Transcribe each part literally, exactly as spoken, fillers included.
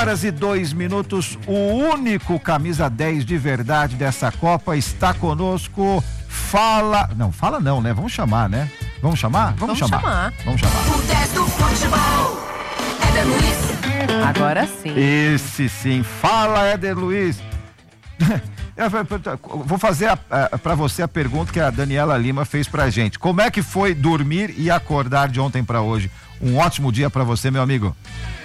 horas e dois minutos, o único camisa dez de verdade dessa Copa está conosco. Fala, não, fala não, né? Vamos chamar, né? Vamos chamar? Vamos, Vamos chamar. chamar. Vamos chamar. O dez do futebol, Éder Luiz. Agora sim. Esse sim, fala Éder Luiz. Eu vou fazer para você a pergunta que a Daniela Lima fez pra gente. Como é que foi dormir e acordar de ontem para hoje? Um ótimo dia para você, meu amigo.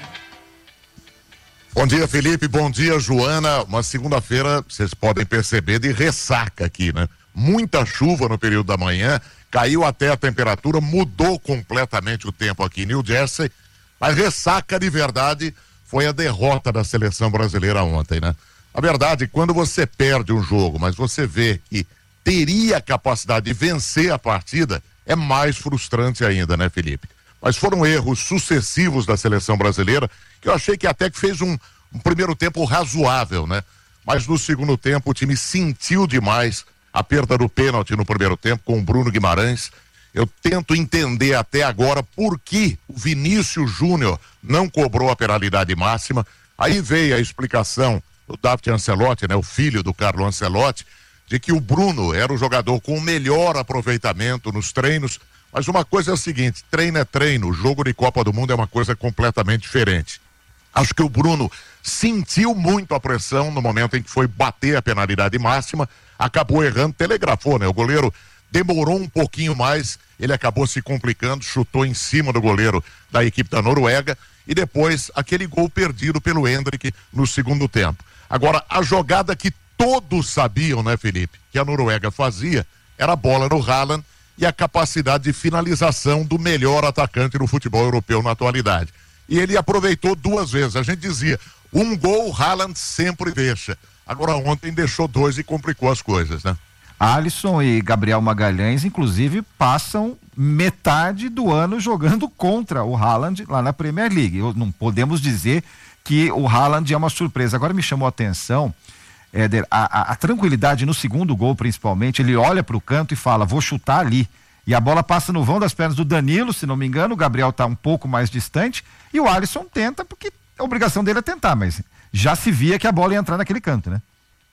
Bom dia, Felipe. Bom dia, Joana. Uma segunda-feira, vocês podem perceber, de ressaca aqui, né? Muita chuva no período da manhã, caiu até a temperatura, mudou completamente o tempo aqui em New Jersey. A ressaca de verdade foi a derrota da seleção brasileira ontem, né? A verdade, quando você perde um jogo, mas você vê que teria capacidade de vencer a partida, é mais frustrante ainda, né, Felipe? Mas foram erros sucessivos da seleção brasileira, que eu achei que até que fez um, um primeiro tempo razoável, né? Mas no segundo tempo o time sentiu demais a perda do pênalti no primeiro tempo com o Bruno Guimarães. Eu tento entender até agora por que o Vinícius Júnior não cobrou a penalidade máxima. Aí veio a explicação do David Ancelotti, né? O filho do Carlo Ancelotti, de que o Bruno era o jogador com o melhor aproveitamento nos treinos. Mas uma coisa é a seguinte, treino é treino, jogo de Copa do Mundo é uma coisa completamente diferente. Acho que o Bruno sentiu muito a pressão no momento em que foi bater a penalidade máxima, acabou errando, telegrafou, né? O goleiro demorou um pouquinho mais, ele acabou se complicando, chutou em cima do goleiro da equipe da Noruega e depois aquele gol perdido pelo Endrick no segundo tempo. Agora, a jogada que todos sabiam, né, Felipe, que a Noruega fazia, era a bola no Haaland e a capacidade de finalização do melhor atacante no futebol europeu na atualidade. E ele aproveitou duas vezes. A gente dizia, um gol o Haaland sempre deixa. Agora ontem deixou dois e complicou as coisas, né? Alisson e Gabriel Magalhães, inclusive, passam metade do ano jogando contra o Haaland lá na Premier League. Não podemos dizer que o Haaland é uma surpresa. Agora me chamou a atenção, Éder, a, a, a tranquilidade no segundo gol, principalmente. Ele olha para o canto e fala, vou chutar ali. E a bola passa no vão das pernas do Danilo, se não me engano. O Gabriel está um pouco mais distante e o Alisson tenta, porque a obrigação dele é tentar, mas já se via que a bola ia entrar naquele canto, né?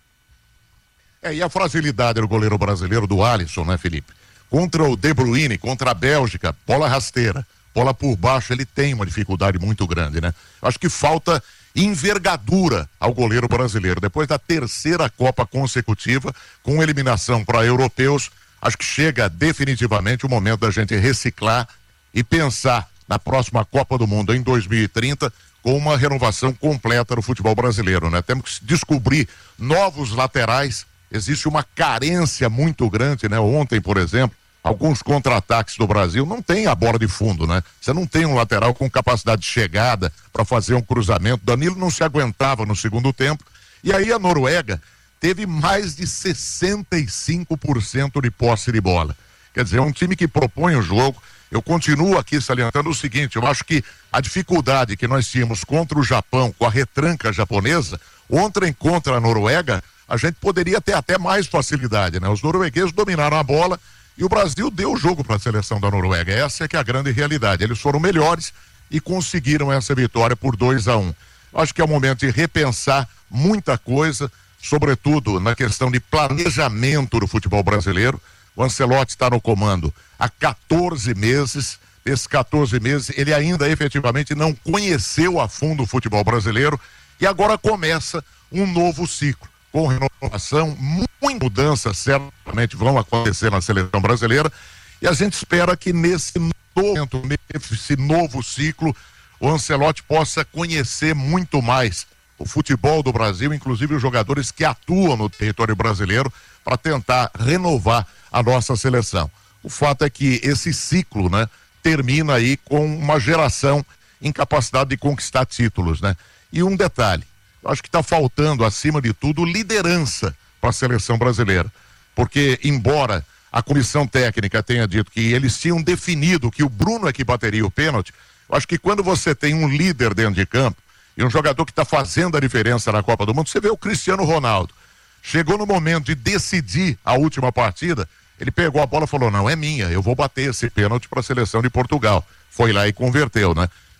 É, e a fragilidade do goleiro brasileiro, do Alisson, né, Felipe? Contra o De Bruyne, contra a Bélgica, bola rasteira, bola por baixo, ele tem uma dificuldade muito grande, né? Acho que falta envergadura ao goleiro brasileiro. Depois da terceira Copa consecutiva, com eliminação para europeus, acho que chega definitivamente o momento da gente reciclar e pensar na próxima Copa do Mundo em dois mil e trinta com uma renovação completa do futebol brasileiro, né? Temos que descobrir novos laterais. Existe uma carência muito grande, né? Ontem, por exemplo, alguns contra-ataques do Brasil não tem a bola de fundo, né? Você não tem um lateral com capacidade de chegada para fazer um cruzamento. Danilo não se aguentava no segundo tempo. E aí a Noruega teve mais de sessenta e cinco por cento de posse de bola. Quer dizer, é um time que propõe o jogo. Eu continuo aqui salientando o seguinte, eu acho que a dificuldade que nós tínhamos contra o Japão, com a retranca japonesa, ontem contra a Noruega, a gente poderia ter até mais facilidade, né? Os noruegueses dominaram a bola e o Brasil deu o jogo para a seleção da Noruega. Essa é que é a grande realidade. Eles foram melhores e conseguiram essa vitória por dois a um. Acho que é o momento de repensar muita coisa, sobretudo na questão de planejamento do futebol brasileiro. O Ancelotti está no comando há quatorze meses. Esses quatorze meses ele ainda efetivamente não conheceu a fundo o futebol brasileiro e agora começa um novo ciclo. Com renovação, muitas mudanças certamente vão acontecer na seleção brasileira e a gente espera que nesse novo, nesse novo ciclo o Ancelotti possa conhecer muito mais o futebol do Brasil, inclusive os jogadores que atuam no território brasileiro para tentar renovar a nossa seleção. O fato é que esse ciclo, né, termina aí com uma geração em capacidade de conquistar títulos, né? E um detalhe, acho que está faltando, acima de tudo, liderança para a seleção brasileira. Porque, embora a comissão técnica tenha dito que eles tinham definido que o Bruno é que bateria o pênalti, eu acho que quando você tem um líder dentro de campo e um jogador que está fazendo a diferença na Copa do Mundo, você vê o Cristiano Ronaldo. Chegou no momento de decidir a última partida, ele pegou a bola e falou, não, é minha, eu vou bater esse pênalti para a seleção de Portugal. Foi lá e converteu, né?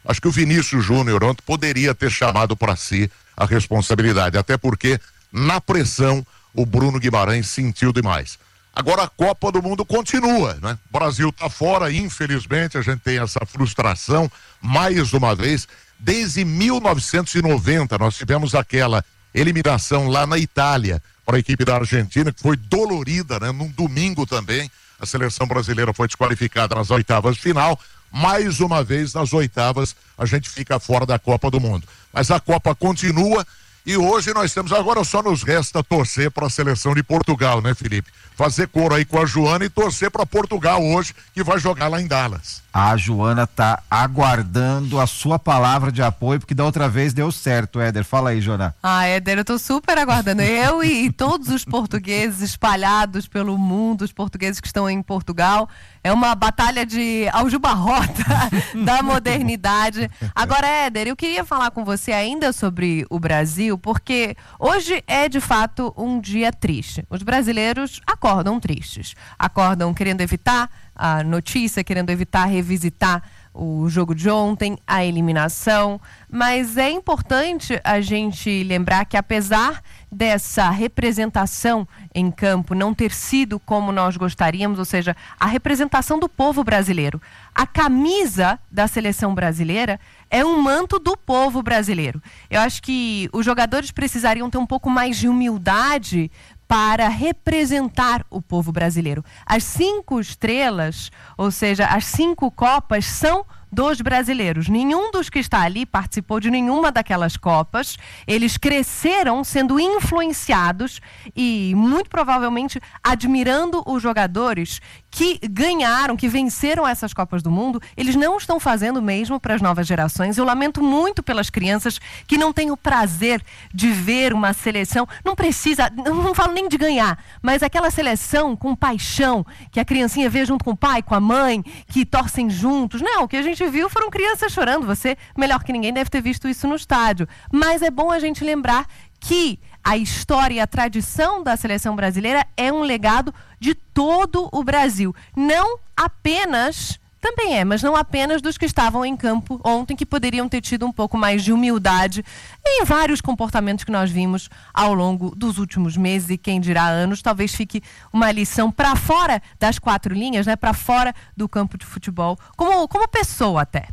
Acho que o Vinícius Júnior ontem poderia ter chamado para si a responsabilidade, até porque na pressão o Bruno Guimarães sentiu demais. Agora a Copa do Mundo continua, né? O Brasil tá fora, infelizmente, a gente tem essa frustração, mais uma vez, desde mil novecentos e noventa nós tivemos aquela eliminação lá na Itália para a equipe da Argentina, que foi dolorida, né? Num domingo também, a seleção brasileira foi desqualificada nas oitavas de final. Mais uma vez, nas oitavas, a gente fica fora da Copa do Mundo. Mas a Copa continua e hoje nós temos, agora só nos resta torcer para a seleção de Portugal, né, Felipe? Fazer coro aí com a Joana e torcer para Portugal hoje, que vai jogar lá em Dallas. A Joana tá aguardando a sua palavra de apoio, porque da outra vez deu certo, Éder. Fala aí, Joana. Ah, Éder, eu tô super aguardando. Eu e, e todos os portugueses espalhados pelo mundo, os portugueses que estão em Portugal. É uma batalha de aljubarrota da modernidade. Agora, Éder, eu queria falar com você ainda sobre o Brasil, porque hoje é de fato um dia triste. Os brasileiros acordam tristes, acordam querendo evitar a notícia, querendo evitar revisitar o jogo de ontem, a eliminação, mas é importante a gente lembrar que apesar dessa representação em campo não ter sido como nós gostaríamos, ou seja, a representação do povo brasileiro, a camisa da seleção brasileira é um manto do povo brasileiro. Eu acho que os jogadores precisariam ter um pouco mais de humildade para representar o povo brasileiro. As cinco estrelas, ou seja, as cinco copas são dos brasileiros. Nenhum dos que está ali participou de nenhuma daquelas copas. Eles cresceram sendo influenciados e muito provavelmente admirando os jogadores que ganharam, que venceram essas Copas do Mundo. Eles não estão fazendo mesmo para as novas gerações. Eu lamento muito pelas crianças que não têm o prazer de ver uma seleção. Não precisa, não falo nem de ganhar, mas aquela seleção com paixão, que a criancinha vê junto com o pai, com a mãe, que torcem juntos. Não, o que a gente viu foram crianças chorando. Você, melhor que ninguém, deve ter visto isso no estádio. Mas é bom a gente lembrar que a história e a tradição da seleção brasileira é um legado de todo o Brasil. Não apenas, também é, mas não apenas dos que estavam em campo ontem, que poderiam ter tido um pouco mais de humildade em vários comportamentos que nós vimos ao longo dos últimos meses e quem dirá anos. Talvez fique uma lição para fora das quatro linhas, né, para fora do campo de futebol, como, como pessoa até.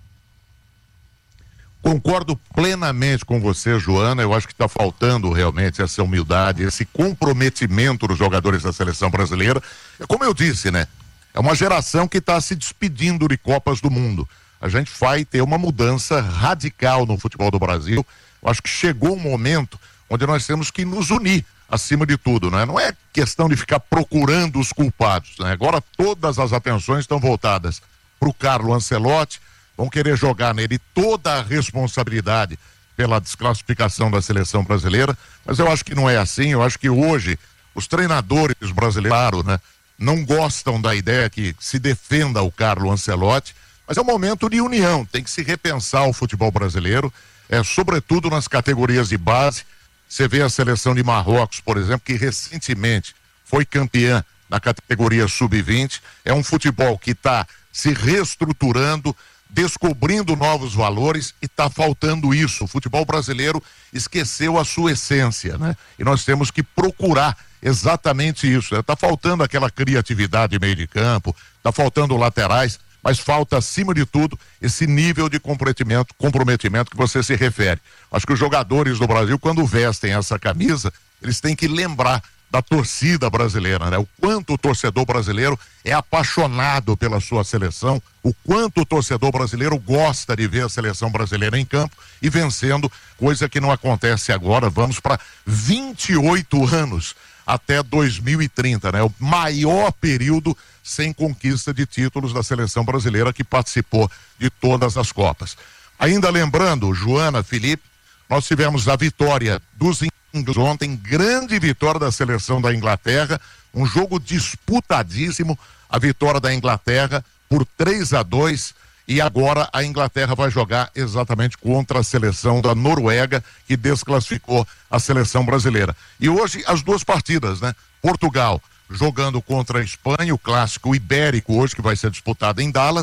Concordo plenamente com você, Joana. Eu acho que está faltando realmente essa humildade, esse comprometimento dos jogadores da seleção brasileira. É como eu disse, né? É uma geração que está se despedindo de Copas do Mundo. A gente vai ter uma mudança radical no futebol do Brasil. Eu acho que chegou um momento onde nós temos que nos unir, acima de tudo, né? Não é questão de ficar procurando os culpados, né? Agora todas as atenções estão voltadas para o Carlo Ancelotti. Vão querer jogar nele toda a responsabilidade pela desclassificação da seleção brasileira, mas eu acho que não é assim. Eu acho que hoje os treinadores brasileiros, né, não gostam da ideia que se defenda o Carlo Ancelotti, mas é um momento de união, tem que se repensar o futebol brasileiro, é, sobretudo nas categorias de base. Você vê a seleção de Marrocos, por exemplo, que recentemente foi campeã na categoria sub vinte, é um futebol que está se reestruturando, descobrindo novos valores, e está faltando isso. O futebol brasileiro esqueceu a sua essência, né? E nós temos que procurar exatamente isso. Está faltando aquela criatividade meio de campo, está faltando laterais, mas falta, acima de tudo, esse nível de comprometimento, comprometimento que você se refere. Acho que os jogadores do Brasil, quando vestem essa camisa, eles têm que lembrar da torcida brasileira, né? O quanto o torcedor brasileiro é apaixonado pela sua seleção, o quanto o torcedor brasileiro gosta de ver a seleção brasileira em campo e vencendo, coisa que não acontece agora. Vamos para vinte e oito anos até dois mil e trinta, né? O maior período sem conquista de títulos da seleção brasileira, que participou de todas as Copas. Ainda lembrando, Joana, Felipe, nós tivemos a vitória dos ontem, grande vitória da seleção da Inglaterra, um jogo disputadíssimo, a vitória da Inglaterra por três a dois, e agora a Inglaterra vai jogar exatamente contra a seleção da Noruega, que desclassificou a seleção brasileira. E hoje as duas partidas, né? Portugal jogando contra a Espanha, o clássico ibérico hoje, que vai ser disputado em Dallas,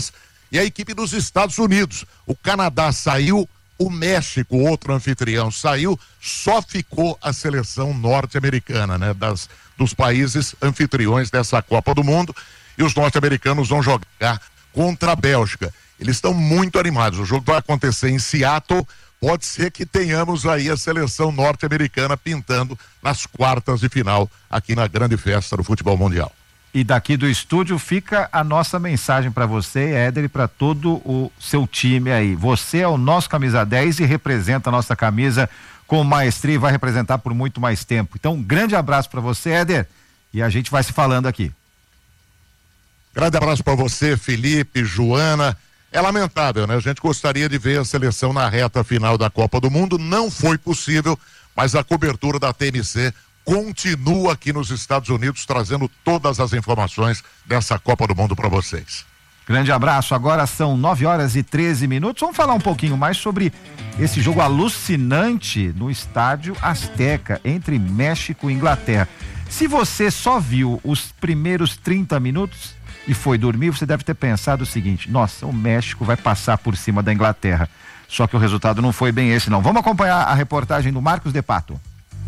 E a equipe dos Estados Unidos. O Canadá saiu, o México, outro anfitrião, saiu, só ficou a seleção norte-americana, né? Das, dos países anfitriões dessa Copa do Mundo. E os norte-americanos vão jogar contra a Bélgica. Eles estão muito animados. O jogo vai acontecer em Seattle. Pode ser que tenhamos aí a seleção norte-americana pintando nas quartas de final aqui na grande festa do futebol mundial. E daqui do estúdio fica a nossa mensagem para você, Éder, e para todo o seu time aí. Você é o nosso camisa dez e representa a nossa camisa com maestria e vai representar por muito mais tempo. Então, um grande abraço para você, Éder, e a gente vai se falando aqui. Grande abraço para você, Felipe, Joana. É lamentável, né? A gente gostaria de ver a seleção na reta final da Copa do Mundo. Não foi possível, mas a cobertura da T N C continua aqui nos Estados Unidos, trazendo todas as informações dessa Copa do Mundo para vocês. Grande abraço. Agora são nove horas e treze minutos. Vamos falar um pouquinho mais sobre esse jogo alucinante no Estádio Azteca entre México e Inglaterra. Se você só viu os primeiros trinta minutos e foi dormir, você deve ter pensado o seguinte: nossa, o México vai passar por cima da Inglaterra. Só que o resultado não foi bem esse, não. Vamos acompanhar a reportagem do Marcos de Pato.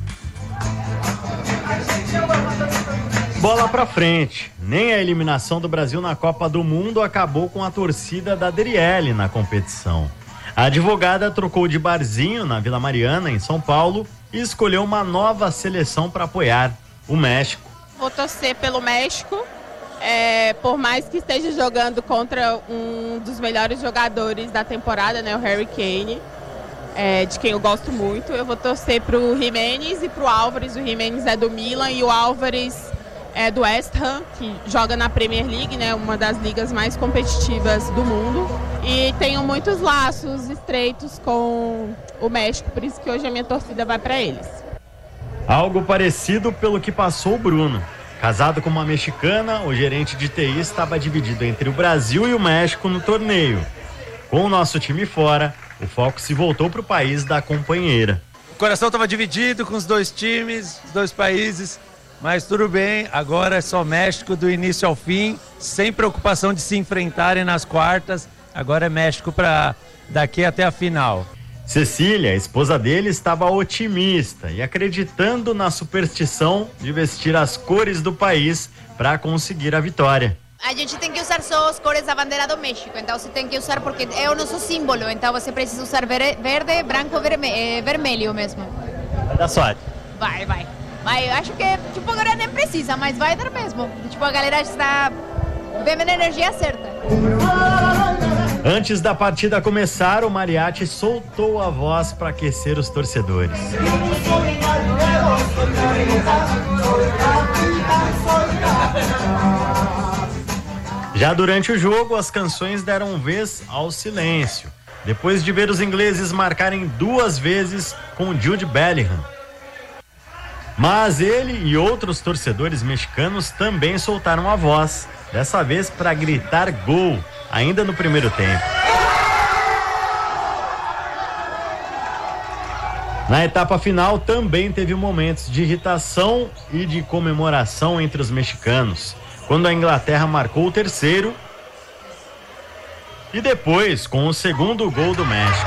Bola pra frente. Nem a eliminação do Brasil na Copa do Mundo acabou com a torcida da Adriele na competição. A advogada trocou de barzinho na Vila Mariana, em São Paulo, e escolheu uma nova seleção para apoiar: o México. Vou torcer pelo México. É, por mais que esteja jogando contra um dos melhores jogadores da temporada, né, o Harry Kane, é, de quem eu gosto muito, eu vou torcer pro Jiménez e pro Álvares. O Jiménez é do Milan e o Álvares é do West Ham, que joga na Premier League, né, uma das ligas mais competitivas do mundo. E tenho muitos laços estreitos com o México, por isso que hoje a minha torcida vai para eles. Algo parecido pelo que passou o Bruno. Casado com uma mexicana, o gerente de T I estava dividido entre o Brasil e o México no torneio. Com o nosso time fora, o foco se voltou para o país da companheira. O coração estava dividido com os dois times, os dois países, mas tudo bem, agora é só México do início ao fim, sem preocupação de se enfrentarem nas quartas. Agora é México para daqui até a final. Cecília, a esposa dele, estava otimista e acreditando na superstição de vestir as cores do país para conseguir a vitória. A gente tem que usar só as cores da bandeira do México, então você tem que usar porque é o nosso símbolo, então você precisa usar verde, branco, verme, é, vermelho mesmo. Vai dar sorte. Vai, vai. Vai, eu acho que, tipo, agora nem precisa, mas vai dar mesmo. Tipo, a galera está vendo a energia certa. Antes da partida começar, o mariachi soltou a voz para aquecer os torcedores. Já durante o jogo, as canções deram vez ao silêncio, depois de ver os ingleses marcarem duas vezes com Jude Bellingham. Mas ele e outros torcedores mexicanos também soltaram a voz, dessa vez para gritar gol, ainda no primeiro tempo. Na etapa final também teve momentos de irritação e de comemoração entre os mexicanos, quando a Inglaterra marcou o terceiro e depois com o segundo gol do México.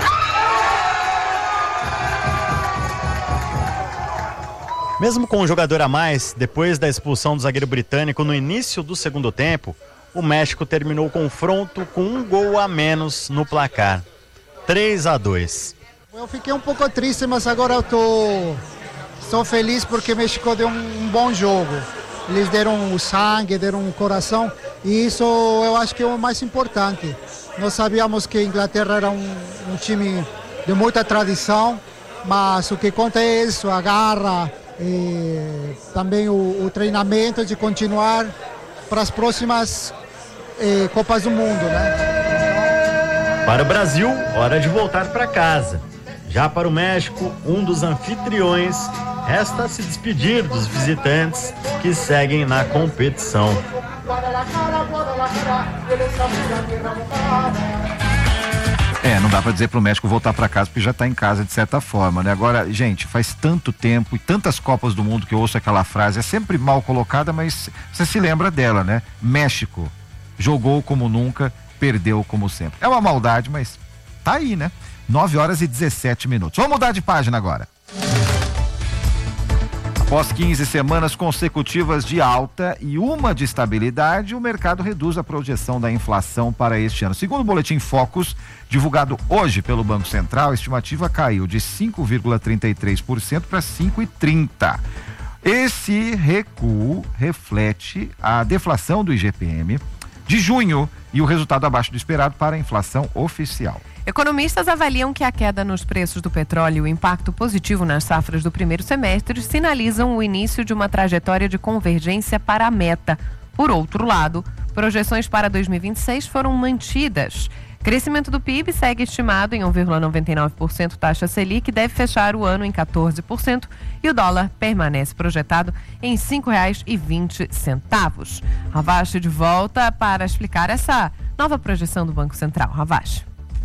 Mesmo com um jogador a mais, depois da expulsão do zagueiro britânico no início do segundo tempo, o México terminou o confronto com um gol a menos no placar. três a dois. Eu fiquei um pouco triste, mas agora eu tô, estou feliz porque o México deu um, um bom jogo. Eles deram o sangue, deram o coração e isso eu acho que é o mais importante. Nós sabíamos que a Inglaterra era um, um time de muita tradição, mas o que conta é isso, a garra, e também o, o treinamento de continuar para as próximas eh, Copas do Mundo, né? Para o Brasil, hora de voltar para casa. Já para o México, um dos anfitriões, resta se despedir dos visitantes que seguem na competição. É, não dá pra dizer pro México voltar pra casa porque já tá em casa de certa forma, né? Agora, gente, faz tanto tempo e tantas Copas do Mundo que eu ouço aquela frase, é sempre mal colocada, mas você se lembra dela, né? México jogou como nunca, perdeu como sempre. É uma maldade, mas tá aí, né? nove horas e dezessete minutos. Vamos mudar de página agora. Após quinze semanas consecutivas de alta e uma de estabilidade, o mercado reduz a projeção da inflação para este ano. Segundo o boletim Focus, divulgado hoje pelo Banco Central, a estimativa caiu de cinco vírgula trinta e três por cento para cinco vírgula trinta por cento. Esse recuo reflete a deflação do I G P M de junho e o resultado abaixo do esperado para a inflação oficial. Economistas avaliam que a queda nos preços do petróleo e o impacto positivo nas safras do primeiro semestre sinalizam o início de uma trajetória de convergência para a meta. Por outro lado, projeções para dois mil e vinte e seis foram mantidas. Crescimento do P I B segue estimado em um vírgula noventa e nove por cento taxa Selic, deve fechar o ano em quatorze por cento e o dólar permanece projetado em cinco reais e vinte centavos. Ravache de volta para explicar essa nova projeção do Banco Central. Ravache.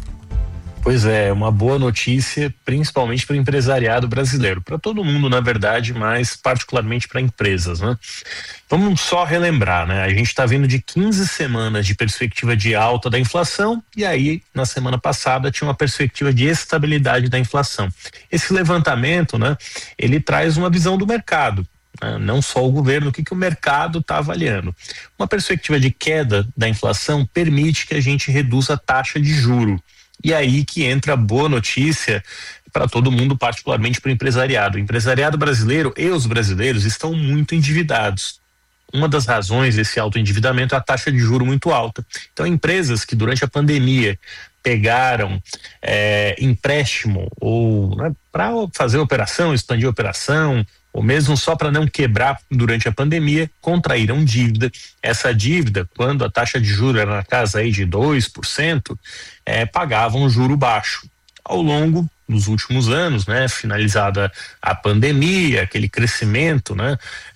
Pois é, uma boa notícia, principalmente para o empresariado brasileiro, para todo mundo, na verdade, mas particularmente para empresas, né? Vamos só relembrar, né? A gente está vindo de quinze semanas de perspectiva de alta da inflação e aí, na semana passada, tinha uma perspectiva de estabilidade da inflação. Esse levantamento, né? Ele traz uma visão do mercado. Não só o governo, o que, que o mercado está avaliando. Uma perspectiva de queda da inflação permite que a gente reduza a taxa de juro. E aí que entra a boa notícia para todo mundo, particularmente para o empresariado. O empresariado brasileiro e os brasileiros estão muito endividados. Uma das razões desse alto endividamento é a taxa de juro muito alta. Então, empresas que durante a pandemia pegaram é, empréstimo ou né, para fazer operação, expandir a operação, ou mesmo só para não quebrar durante a pandemia, contraíram dívida. Essa dívida, quando a taxa de juros era na casa aí de dois por cento, é, pagavam um juro baixo. Ao longo dos últimos anos, né, finalizada a pandemia, aquele crescimento, né,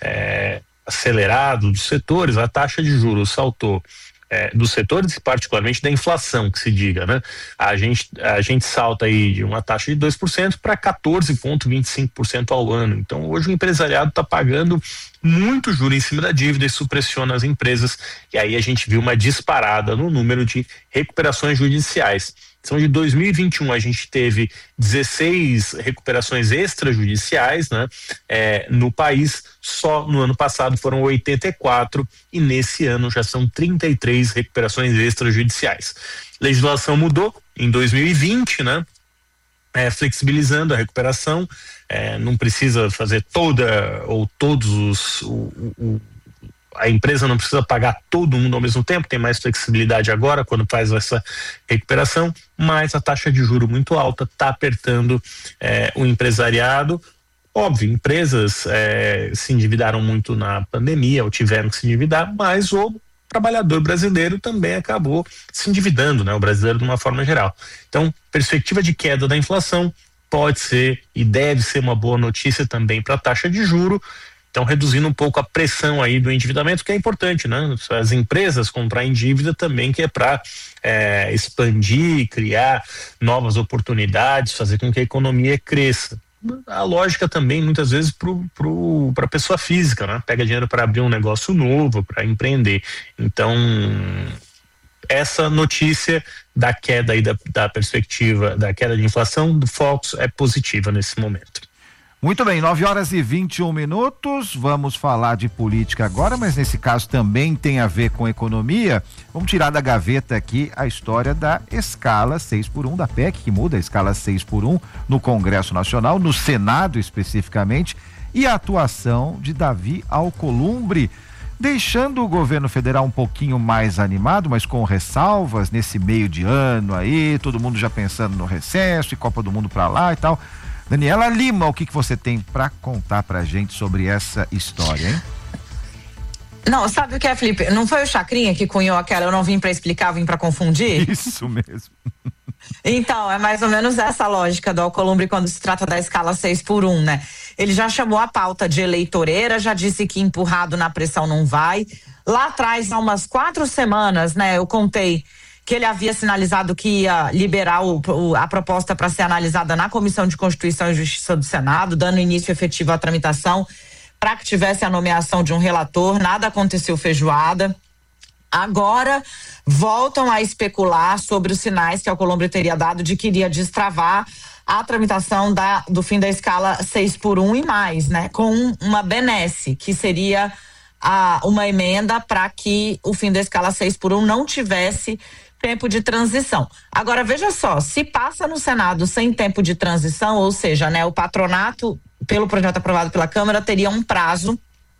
é, acelerado dos setores, a taxa de juros saltou. É, dos setores e particularmente da inflação, que se diga, né? A gente, a gente salta aí de uma taxa de dois por cento para quatorze vírgula vinte e cinco por cento ao ano. Então hoje o empresariado está pagando muito juro em cima da dívida, isso pressiona as empresas e aí a gente viu uma disparada no número de recuperações judiciais. Então de dois mil e vinte e um a gente teve dezesseis recuperações extrajudiciais, né? É, no país, só no ano passado foram oitenta e quatro e nesse ano já são trinta e três recuperações extrajudiciais. Legislação mudou em dois mil e vinte, né? É, flexibilizando a recuperação, é, não precisa fazer toda ou todos os o, o, a empresa não precisa pagar todo mundo ao mesmo tempo, tem mais flexibilidade agora quando faz essa recuperação, mas a taxa de juro muito alta está apertando é, o empresariado. Óbvio, empresas é, se endividaram muito na pandemia ou tiveram que se endividar, mas o trabalhador brasileiro também acabou se endividando, né? O brasileiro de uma forma geral. Então, perspectiva de queda da inflação pode ser e deve ser uma boa notícia também para a taxa de juro. Então, reduzindo um pouco a pressão aí do endividamento, que é importante, né? As empresas comprarem dívida também, que é para é, expandir, criar novas oportunidades, fazer com que a economia cresça. A lógica também, muitas vezes, para a pessoa física, né? Pega dinheiro para abrir um negócio novo, para empreender. Então, essa notícia da queda aí da, da perspectiva, da queda de inflação do Focus é positiva nesse momento. Muito bem, nove horas e vinte e um minutos, vamos falar de política agora, mas nesse caso também tem a ver com economia. Vamos tirar da gaveta aqui a história da escala seis por um da P E C, que muda a escala seis por um no Congresso Nacional, no Senado especificamente, e a atuação de Davi Alcolumbre, deixando o governo federal um pouquinho mais animado, mas com ressalvas nesse meio de ano aí, todo mundo já pensando no recesso e Copa do Mundo pra lá e tal. Daniela Lima, o que, que você tem para contar pra gente sobre essa história, hein? Não, sabe o que é, Felipe? Não foi o Chacrinha que cunhou aquela eu não vim para explicar, vim para confundir? Isso mesmo. Então, é mais ou menos essa lógica do Alcolumbre quando se trata da escala seis por um, né? Ele já chamou a pauta de eleitoreira, já disse que empurrado na pressão não vai. Lá atrás, há umas quatro semanas, né, eu contei que ele havia sinalizado que ia liberar o, o, a proposta para ser analisada na Comissão de Constituição e Justiça do Senado, dando início efetivo à tramitação, para que tivesse a nomeação de um relator. Nada aconteceu feijoada. Agora voltam a especular sobre os sinais que a Alcolumbre teria dado de que iria destravar a tramitação da, do fim da escala seis por um e mais, né? Com uma benesse, que seria a, uma emenda para que o fim da escala seis por um não tivesse tempo de transição. Agora, veja só, se passa no Senado sem tempo de transição, ou seja, né, o patronato, pelo projeto aprovado pela Câmara, teria um prazo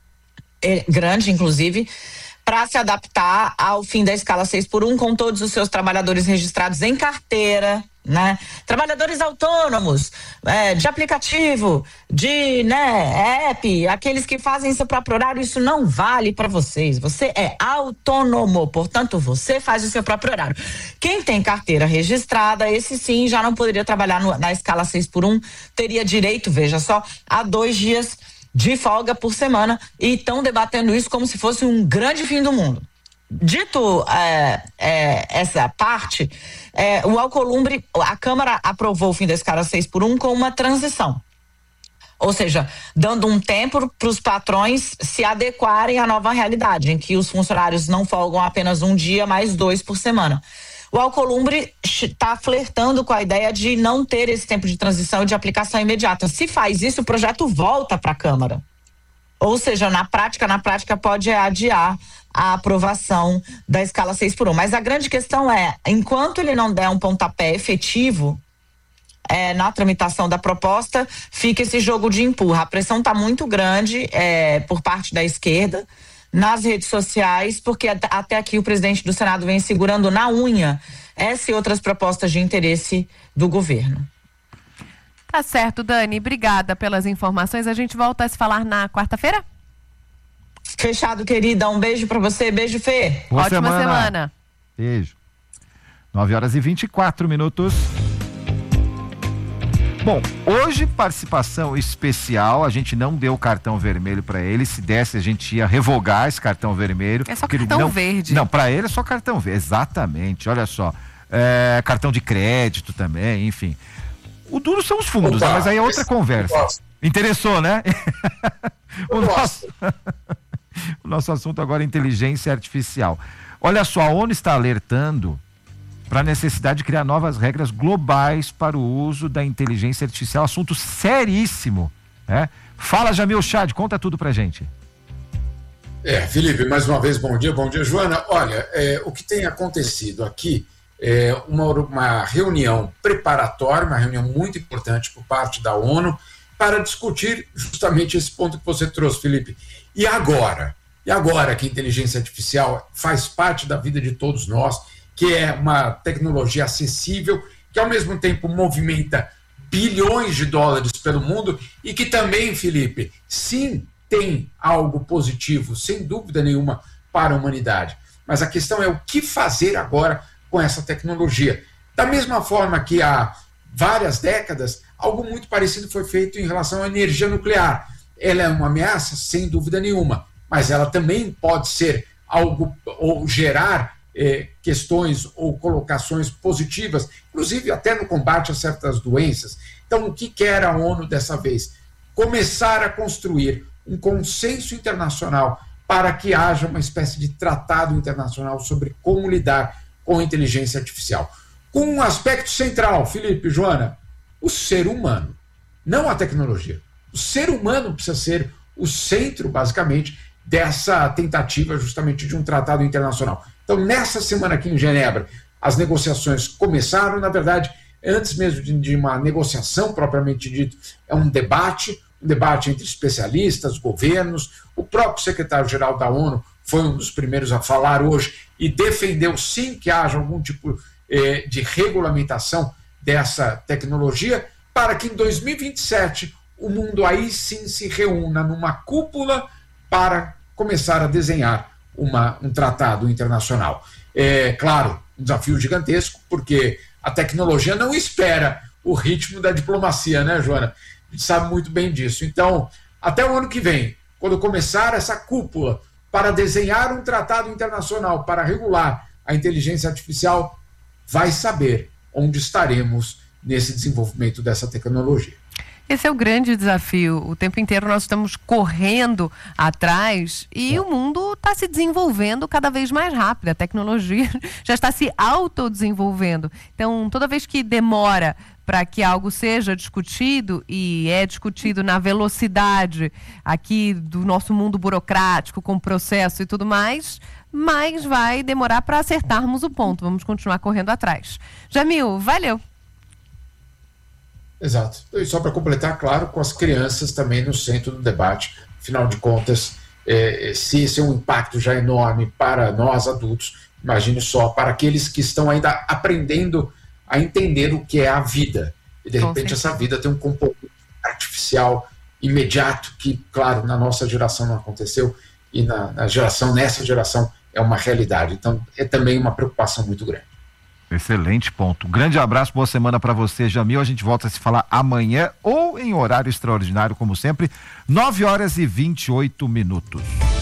eh, grande, inclusive, para se adaptar ao fim da escala seis por um, com todos os seus trabalhadores registrados em carteira, né? Trabalhadores autônomos, é, de aplicativo, de, né, app, aqueles que fazem seu próprio horário, isso não vale para vocês. Você é autônomo, portanto, você faz o seu próprio horário. Quem tem carteira registrada, esse sim já não poderia trabalhar no, na escala seis por um, teria direito, veja só, a dois dias de folga por semana, e estão debatendo isso como se fosse um grande fim do mundo. Dito é, é, essa parte, é, o Alcolumbre, a Câmara aprovou o fim da escala seis por um com uma transição. Ou seja, dando um tempo para os patrões se adequarem à nova realidade, em que os funcionários não folgam apenas um dia, mas dois por semana. O Alcolumbre está flertando com a ideia de não ter esse tempo de transição e de aplicação imediata. Se faz isso, o projeto volta para a Câmara. Ou seja, na prática, na prática pode adiar a aprovação da escala seis por um. Mas a grande questão é, enquanto ele não der um pontapé efetivo é, na tramitação da proposta, fica esse jogo de empurra. A pressão está muito grande é, por parte da esquerda, nas redes sociais, porque até aqui o presidente do Senado vem segurando na unha essa e outras propostas de interesse do governo. Tá certo, Dani. Obrigada pelas informações. A gente volta a se falar na quarta-feira? Fechado, querida. Um beijo pra você. Beijo, Fê. Boa Ótima semana. semana. Beijo. nove horas e vinte e quatro minutos. Bom, hoje participação especial, a gente não deu cartão vermelho para ele, se desse a gente ia revogar esse cartão vermelho. É só cartão não, verde. Não, para ele é só cartão verde, exatamente, olha só. É, cartão de crédito também, enfim. O duro são os fundos, Opa, né? Mas aí é outra esse, conversa. Interessou, né? o, nosso, o nosso assunto agora é inteligência artificial. Olha só, a ONU está alertando para a necessidade de criar novas regras globais para o uso da inteligência artificial, assunto seríssimo, né? Fala, Jamil Chad, conta tudo pra gente. É, Felipe, mais uma vez, bom dia, bom dia, Joana. Olha, é, o que tem acontecido aqui é uma, uma reunião preparatória, uma reunião muito importante por parte da ONU, para discutir justamente esse ponto que você trouxe, Felipe. E agora? E agora que a inteligência artificial faz parte da vida de todos nós, que é uma tecnologia acessível, que ao mesmo tempo movimenta bilhões de dólares pelo mundo e que também, Felipe, sim, tem algo positivo, sem dúvida nenhuma, para a humanidade. Mas a questão é o que fazer agora com essa tecnologia. Da mesma forma que há várias décadas, algo muito parecido foi feito em relação à energia nuclear. Ela é uma ameaça, sem dúvida nenhuma, mas ela também pode ser algo, ou gerar Eh, questões ou colocações positivas, inclusive até no combate a certas doenças. Então, o que quer a ONU dessa vez? Começar a construir um consenso internacional para que haja uma espécie de tratado internacional sobre como lidar com a inteligência artificial. Com um aspecto central, Felipe, Joana, o ser humano, não a tecnologia. O ser humano precisa ser o centro, basicamente, dessa tentativa justamente de um tratado internacional. Então, nessa semana aqui em Genebra, as negociações começaram, na verdade, antes mesmo de, de uma negociação propriamente dito, é um debate, um debate entre especialistas, governos. O próprio secretário-geral da ONU foi um dos primeiros a falar hoje e defendeu sim que haja algum tipo eh, de regulamentação dessa tecnologia para que em dois mil e vinte e sete o mundo aí sim se reúna numa cúpula para começar a desenhar uma, um tratado internacional. É claro, um desafio gigantesco, porque a tecnologia não espera o ritmo da diplomacia, né, Joana? A gente sabe muito bem disso. Então, até o ano que vem, quando começar essa cúpula para desenhar um tratado internacional para regular a inteligência artificial, vai saber onde estaremos nesse desenvolvimento dessa tecnologia. Esse é o grande desafio. O tempo inteiro nós estamos correndo atrás e o mundo está se desenvolvendo cada vez mais rápido. A tecnologia já está se autodesenvolvendo. Então, toda vez que demora para que algo seja discutido, e é discutido na velocidade aqui do nosso mundo burocrático, com processo e tudo mais, mais vai demorar para acertarmos o ponto. Vamos continuar correndo atrás. Jamil, valeu! Exato. E só para completar, claro, com as crianças também no centro do debate. Afinal de contas, é, se esse é um impacto já enorme para nós adultos, imagine só para aqueles que estão ainda aprendendo a entender o que é a vida. E de repente essa vida tem um componente artificial imediato que, claro, na nossa geração não aconteceu e na, na geração, nessa geração é uma realidade. Então é também uma preocupação muito grande. Excelente ponto. Grande abraço, boa semana para você, Jamil. A gente volta a se falar amanhã ou em horário extraordinário, como sempre, nove horas e vinte e oito minutos.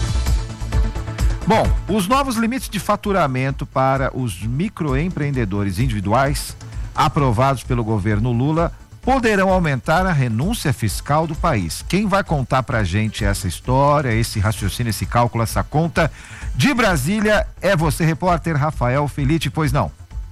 Bom, os novos limites de faturamento para os microempreendedores individuais, aprovados pelo governo Lula, poderão aumentar a renúncia fiscal do país. Quem vai contar pra gente essa história, esse raciocínio, esse cálculo, essa conta de Brasília é você, repórter Rafael Felitti, pois não?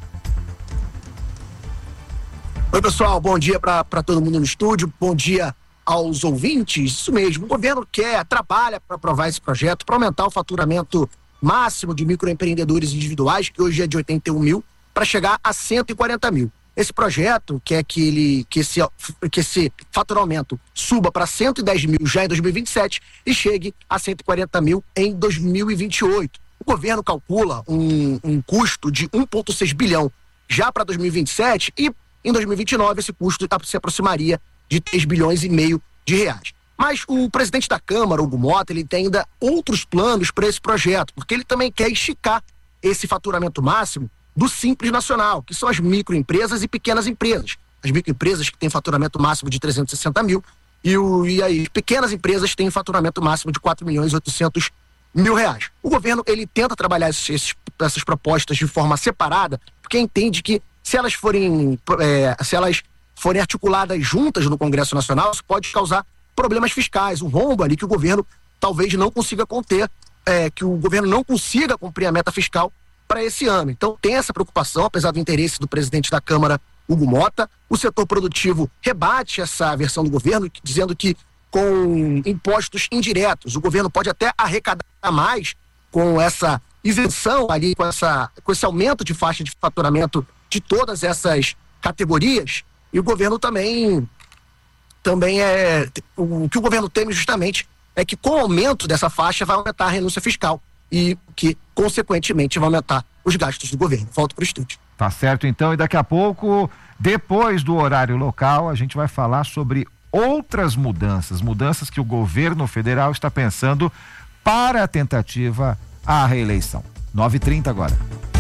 Oi, pessoal, bom dia para todo mundo no estúdio, bom dia aos ouvintes. Isso mesmo, o governo quer, trabalha para aprovar esse projeto, para aumentar o faturamento máximo de microempreendedores individuais, que hoje é de oitenta e um mil, para chegar a cento e quarenta mil. Esse projeto quer que, ele, que, esse, que esse faturamento suba para cento e dez mil já em dois mil e vinte e sete e chegue a cento e quarenta mil em dois mil e vinte e oito. O governo calcula um, um custo de um vírgula seis bilhão já para dois mil e vinte e sete e em dois mil e vinte e nove, esse custo se aproximaria de três bilhões e meio de reais. Mas o presidente da Câmara, Hugo Mota, ele tem ainda outros planos para esse projeto, porque ele também quer esticar esse faturamento máximo do Simples Nacional, que são as microempresas e pequenas empresas. As microempresas que têm faturamento máximo de trezentos e sessenta mil e, o, e as pequenas empresas têm faturamento máximo de quatro milhões e oitocentos mil reais. O governo, ele tenta trabalhar esses, essas propostas de forma separada, porque entende que se elas forem, é, se elas forem articuladas juntas no Congresso Nacional, isso pode causar problemas fiscais, um rombo ali que o governo talvez não consiga conter, é, que o governo não consiga cumprir a meta fiscal para esse ano. Então tem essa preocupação, apesar do interesse do presidente da Câmara, Hugo Mota. O setor produtivo rebate essa versão do governo, dizendo que com impostos indiretos, o governo pode até arrecadar mais com essa isenção ali, com, essa, com esse aumento de faixa de faturamento de todas essas categorias, e o governo também também é o que o governo teme justamente é que com o aumento dessa faixa vai aumentar a renúncia fiscal e que consequentemente vai aumentar os gastos do governo. Volto para o estúdio. Tá certo então, e daqui a pouco, depois do horário local, a gente vai falar sobre outras mudanças, mudanças que o governo federal está pensando para a tentativa à reeleição. nove e trinta agora.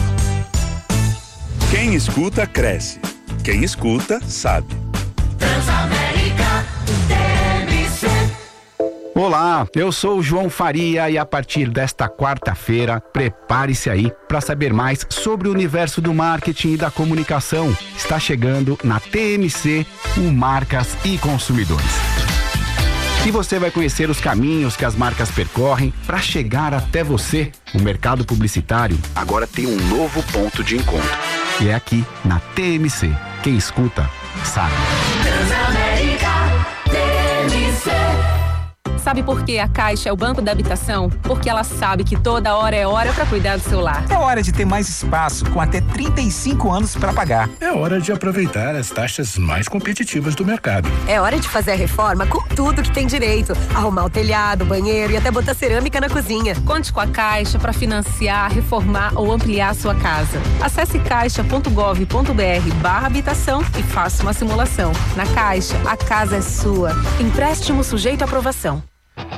Quem escuta, cresce. Quem escuta, sabe. Transamérica T M C. Olá, eu sou o João Faria e a partir desta quarta-feira, prepare-se aí para saber mais sobre o universo do marketing e da comunicação. Está chegando na T M C o Marcas e Consumidores. E você vai conhecer os caminhos que as marcas percorrem para chegar até você. O mercado publicitário agora tem um novo ponto de encontro. E é aqui na T M C. Quem escuta, sabe. Transamérica T M C. Sabe por que a Caixa é o banco da habitação? Porque ela sabe que toda hora é hora para cuidar do seu lar. É hora de ter mais espaço, com até trinta e cinco anos para pagar. É hora de aproveitar as taxas mais competitivas do mercado. É hora de fazer a reforma com tudo que tem direito. Arrumar o telhado, banheiro e até botar cerâmica na cozinha. Conte com a Caixa para financiar, reformar ou ampliar a sua casa. Acesse caixa ponto gov ponto br barra habitação e faça uma simulação. Na Caixa, a casa é sua. Empréstimo sujeito à aprovação.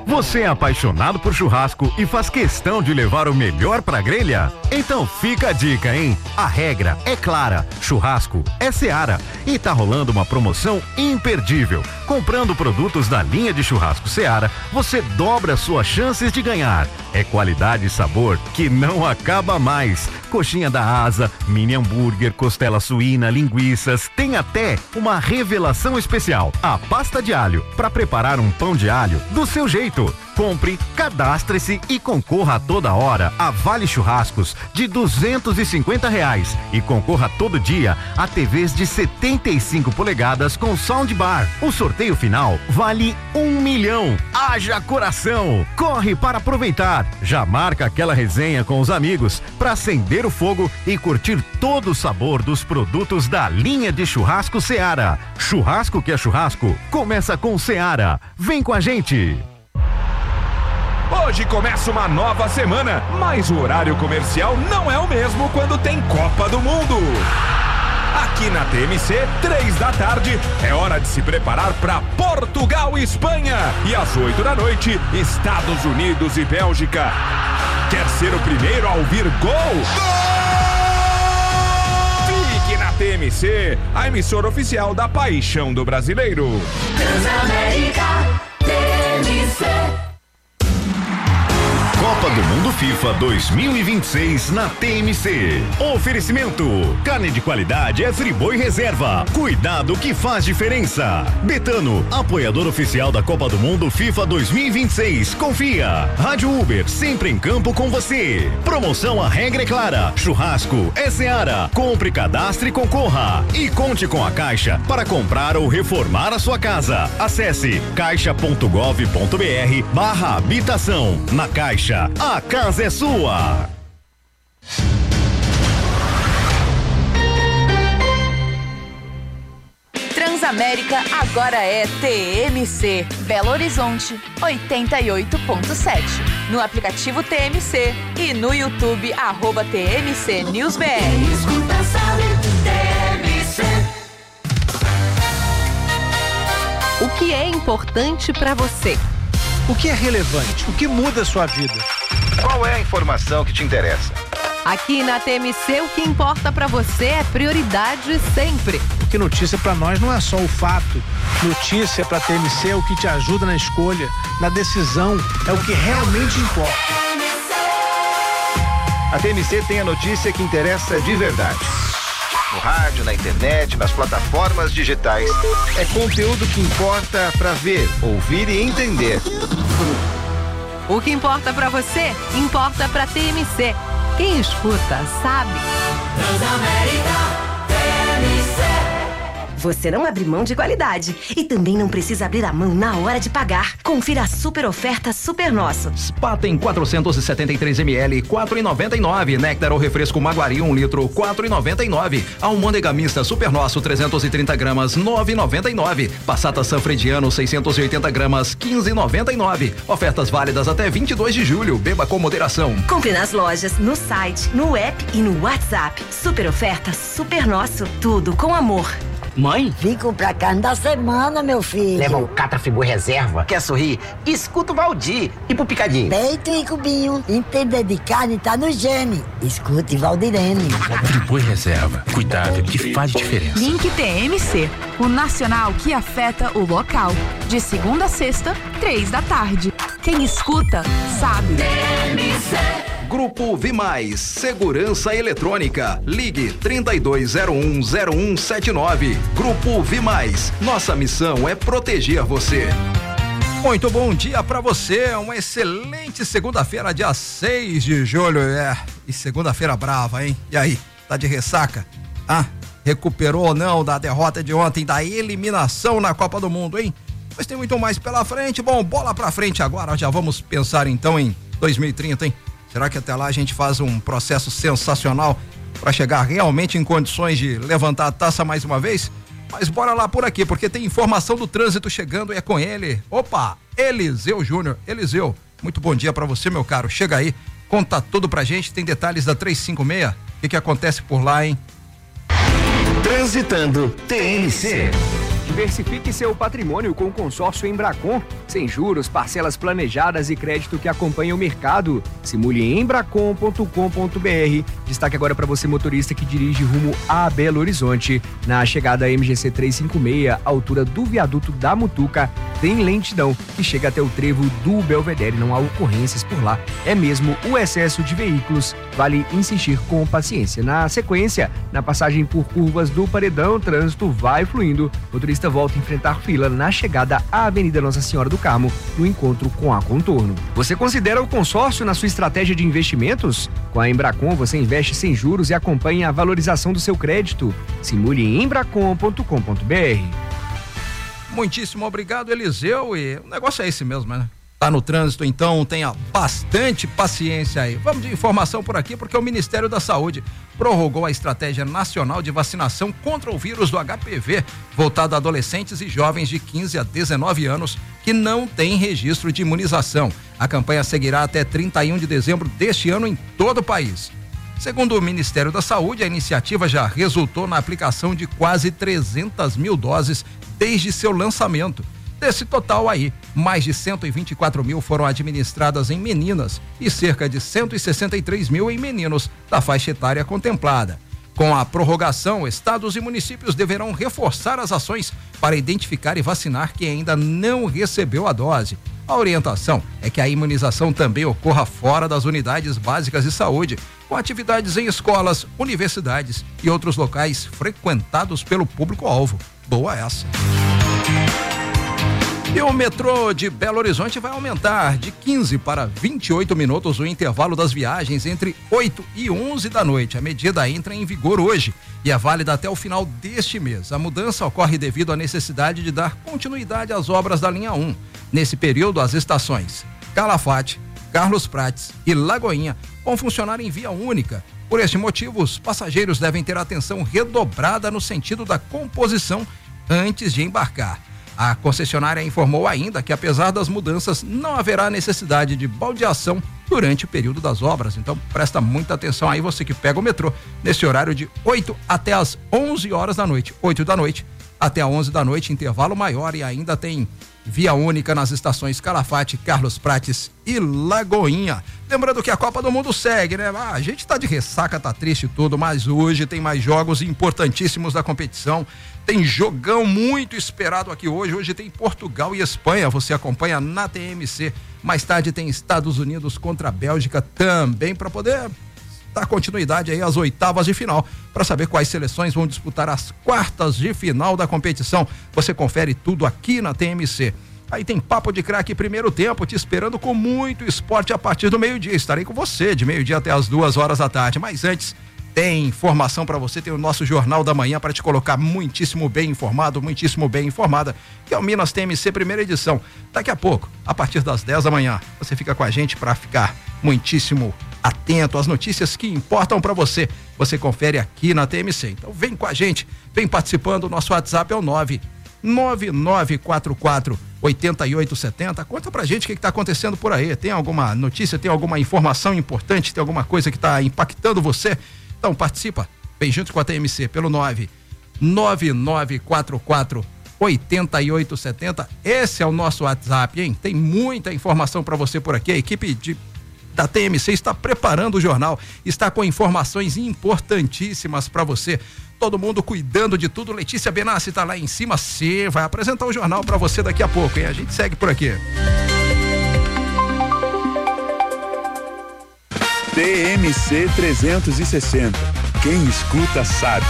Você é apaixonado por churrasco e faz questão de levar o melhor pra grelha? Então fica a dica, hein? A regra é clara, churrasco é Seara e tá rolando uma promoção imperdível. Comprando produtos da linha de churrasco Seara, você dobra suas chances de ganhar. É qualidade e sabor que não acaba mais. Coxinha da asa, mini hambúrguer, costela suína, linguiças, tem até uma revelação especial, a pasta de alho, para preparar um pão de alho do seu jeito. Compre, cadastre-se e concorra a toda hora a vale churrascos de duzentos e cinquenta reais e concorra todo dia a T Vs de setenta e cinco polegadas com soundbar. O sorteio final vale um milhão. Haja coração! Corre para aproveitar. Já marca aquela resenha com os amigos para acender o fogo e curtir todo o sabor dos produtos da linha de churrasco Seara. Churrasco que é churrasco, começa com Seara. Vem com a gente! Hoje começa uma nova semana, mas o horário comercial não é o mesmo quando tem Copa do Mundo. Aqui na T M C, três da tarde, é hora de se preparar para Portugal e Espanha. E às oito da noite, Estados Unidos e Bélgica. Quer ser o primeiro a ouvir gol? Fique na T M C, a emissora oficial da paixão do brasileiro. Transamérica, T M C. Copa do Mundo FIFA dois mil e vinte e seis na T M C. Oferecimento: carne de qualidade é Friboi Reserva. Cuidado que faz diferença. Betano, apoiador oficial da Copa do Mundo FIFA dois mil e vinte e seis. Confia. Rádio Uber, sempre em campo com você. Promoção A Regra é Clara. Churrasco é Seara. Compre, cadastre e concorra. E conte com a Caixa para comprar ou reformar a sua casa. Acesse caixa ponto gov ponto br barra habitação. Na Caixa, a casa é sua. Transamérica agora é T M C, Belo Horizonte, oitenta e oito ponto sete. No aplicativo T M C e no YouTube, arroba T M C News B R. Quem escuta sabe, T M C. O que é importante para você? O que é relevante? O que muda a sua vida? Qual é a informação que te interessa? Aqui na T M C, o que importa para você é prioridade sempre. Porque notícia para nós não é só o fato. Notícia para T M C é o que te ajuda na escolha, na decisão, é o que realmente importa. A T M C tem a notícia que interessa de verdade. No rádio, na internet, nas plataformas digitais. É conteúdo que importa para ver, ouvir e entender. O que importa para você, importa para T M C. Quem escuta, sabe. Transamérica, T M C. Você não abre mão de qualidade e também não precisa abrir a mão na hora de pagar. Confira a super oferta Super Nosso. Spaten quatrocentos e setenta e três mililitros, quatro reais e noventa e nove. Néctar ou refresco Maguari, um litro, quatro reais e noventa e nove. Almôndega mista Super Nosso, trezentos e trinta gramas, nove reais e noventa e nove. Passata Sanfrediano, seiscentos e oitenta gramas, quinze reais e noventa e nove. Ofertas válidas até vinte e dois de julho. Beba com moderação. Compre nas lojas, no site, no app e no WhatsApp. Super oferta Super Nosso. Tudo com amor. Mãe? Vim comprar carne da semana, meu filho. Leva o Catra Friboi Reserva. Quer sorrir? Escuta o Valdir. E pro picadinho? Peito e cubinho. Entender de carne tá no gene. Escute Valdirene. Friboi Reserva. Cuidado que faz diferença. Link T M C, o nacional que afeta o local. De segunda a sexta, três da tarde. Quem escuta, sabe. T M C. Grupo Vimais, Segurança Eletrônica. Ligue trinta e dois zero um zero um sete nove. Grupo Vimais. Nossa missão é proteger você. Muito bom dia pra você. Uma excelente segunda-feira, dia seis de julho. É, e segunda-feira brava, hein? E aí, tá de ressaca? Ah, recuperou ou não da derrota de ontem, da eliminação na Copa do Mundo, hein? Mas tem muito mais pela frente. Bom, bola pra frente agora. Já vamos pensar então em dois mil e trinta, hein? Será que até lá a gente faz um processo sensacional para chegar realmente em condições de levantar a taça mais uma vez? Mas bora lá por aqui, porque tem informação do trânsito chegando e é com ele. Opa, Eliseu Júnior. Eliseu, muito bom dia para você, meu caro. Chega aí, conta tudo pra gente. Tem detalhes da trezentos e cinquenta e seis? O que que acontece por lá, hein? Transitando T M C. Diversifique seu patrimônio com o consórcio Embracon. Sem juros, parcelas planejadas e crédito que acompanha o mercado. Simule em embracon ponto com ponto br. Destaque agora para você, motorista que dirige rumo a Belo Horizonte. Na chegada M G C trezentos e cinquenta e seis, altura do viaduto da Mutuca, tem lentidão que chega até o trevo do Belvedere. Não há ocorrências por lá. É mesmo o excesso de veículos. Vale insistir com paciência. Na sequência, na passagem por curvas do Paredão, o trânsito vai fluindo. O motorista volta a enfrentar fila na chegada à Avenida Nossa Senhora do Carmo, no encontro com a Contorno. Você considera o consórcio na sua estratégia de investimentos? Com a Embracon, você investe sem juros e acompanha a valorização do seu crédito. Simule em embracon ponto com ponto br. Muitíssimo obrigado, Eliseu. E o negócio é esse mesmo, né? Tá no trânsito, então tenha bastante paciência aí. Vamos de informação por aqui, porque o Ministério da Saúde prorrogou a estratégia nacional de vacinação contra o vírus do H P V, voltada a adolescentes e jovens de quinze a dezenove anos que não têm registro de imunização. A campanha seguirá até trinta e um de dezembro deste ano em todo o país. Segundo o Ministério da Saúde, a iniciativa já resultou na aplicação de quase trezentas mil doses desde seu lançamento. Desse total aí, mais de cento e vinte e quatro mil foram administradas em meninas e cerca de cento e sessenta e três mil em meninos da faixa etária contemplada. Com a prorrogação, estados e municípios deverão reforçar as ações para identificar e vacinar quem ainda não recebeu a dose. A orientação é que a imunização também ocorra fora das unidades básicas de saúde, com atividades em escolas, universidades e outros locais frequentados pelo público-alvo. Boa essa! E o metrô de Belo Horizonte vai aumentar de quinze para vinte e oito minutos o intervalo das viagens entre oito e onze da noite. A medida entra em vigor hoje e é válida até o final deste mês. A mudança ocorre devido à necessidade de dar continuidade às obras da linha um. Nesse período, as estações Calafate, Carlos Prates e Lagoinha vão funcionar em via única. Por este motivo, os passageiros devem ter atenção redobrada no sentido da composição antes de embarcar. A concessionária informou ainda que, apesar das mudanças, não haverá necessidade de baldeação durante o período das obras. Então, presta muita atenção aí, você que pega o metrô, nesse horário de oito até as onze horas da noite. oito da noite até onze da noite, intervalo maior, e ainda tem via única nas estações Calafate, Carlos Prates e Lagoinha. Lembrando que a Copa do Mundo segue, né? Ah, a gente tá de ressaca, tá triste e tudo, mas hoje tem mais jogos importantíssimos da competição. Tem jogão muito esperado aqui hoje. Hoje tem Portugal e Espanha. Você acompanha na T M C. Mais tarde tem Estados Unidos contra a Bélgica também, para poder dar continuidade aí às oitavas de final, para saber quais seleções vão disputar as quartas de final da competição. Você confere tudo aqui na T M C. Aí tem Papo de Craque primeiro tempo, te esperando com muito esporte a partir do meio-dia. Estarei com você de meio-dia até as duas horas da tarde. Mas antes, tem informação para você, tem o nosso Jornal da Manhã para te colocar muitíssimo bem informado, muitíssimo bem informada, que é o Minas T M C primeira edição. Daqui a pouco, a partir das dez da manhã, você fica com a gente para ficar muitíssimo atento às notícias que importam para você. Você confere aqui na T M C. Então vem com a gente, vem participando. O nosso WhatsApp é o nove nove nove quatro quatro oito oito sete zero. Conta pra gente o que está acontecendo por aí. Tem alguma notícia, tem alguma informação importante, tem alguma coisa que está impactando você? Então participa, vem junto com a T M C pelo nove nove nove quatro quatro oito oito sete zero. Esse é o nosso WhatsApp, hein? Tem muita informação para você por aqui. A equipe de, da T M C está preparando o jornal, está com informações importantíssimas para você. Todo mundo cuidando de tudo. Letícia Benassi está lá em cima, você vai apresentar o jornal para você daqui a pouco, hein? A gente segue por aqui. T M C trezentos e sessenta. Quem escuta sabe.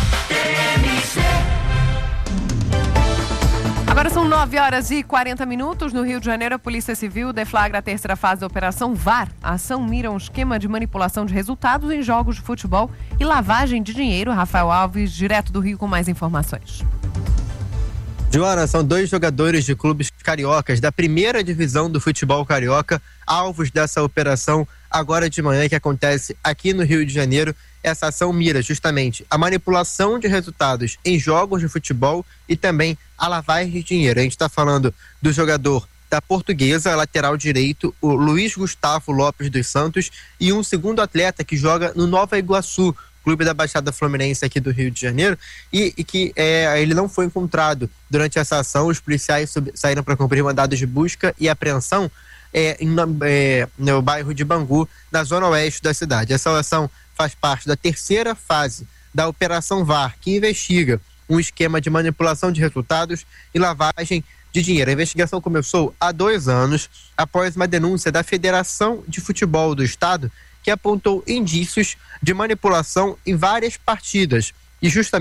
Agora são nove horas e quarenta minutos. No Rio de Janeiro, a Polícia Civil deflagra a terceira fase da Operação V A R. A ação mira um esquema de manipulação de resultados em jogos de futebol e lavagem de dinheiro. Rafael Alves, direto do Rio, com mais informações. Joana, são dois jogadores de clubes cariocas da primeira divisão do futebol carioca, alvos dessa operação agora de manhã que acontece aqui no Rio de Janeiro. Essa ação mira justamente a manipulação de resultados em jogos de futebol e também a lavagem de dinheiro. A gente está falando do jogador da Portuguesa, lateral direito, o Luiz Gustavo Lopes dos Santos, e um segundo atleta que joga no Nova Iguaçu, clube da Baixada Fluminense aqui do Rio de Janeiro, e, e que é, ele não foi encontrado durante essa ação. Os policiais sub, saíram para cumprir mandados de busca e apreensão é, em, é, no bairro de Bangu, na zona oeste da cidade. Essa ação faz parte da terceira fase da Operação V A R, que investiga um esquema de manipulação de resultados e lavagem de dinheiro. A investigação começou há dois anos, após uma denúncia da Federação de Futebol do Estado, que apontou indícios de manipulação em várias partidas. E justamente